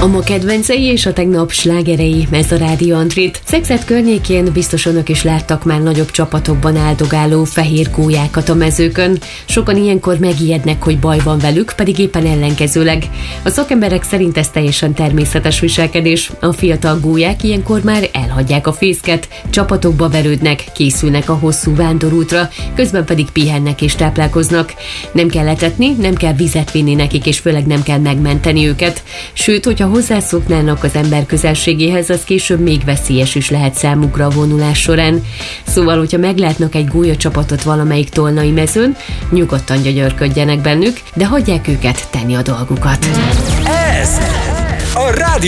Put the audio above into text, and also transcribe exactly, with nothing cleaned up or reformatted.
A ma kedvencei és a tegnap slágerei, ez a Rádió Antrit. Szexet környékén biztos önök is láttak már nagyobb csapatokban áldogáló fehér gólyákat a mezőkön. Sokan ilyenkor megijednek, hogy baj van velük, pedig éppen ellenkezőleg. A szakemberek szerint ez teljesen természetes viselkedés. A fiatal gólyák ilyenkor már elhagyják a fészket, csapatokba verődnek, készülnek a hosszú vándorútra, közben pedig pihennek és táplálkoznak. Nem kell etetni, nem kell vizet vinni nekik, és főleg nem kell megmenteni őket. Sőt, hogyha hozzászoknának az ember közelségéhez, az később még veszélyes is lehet számukra a vonulás során. Szóval, hogyha meglátnak egy gólyacsapatot valamelyik tolnai mezőn, nyugodtan gyönyörködjenek bennük, de hagyják őket tenni a dolgukat. Ez a Rádió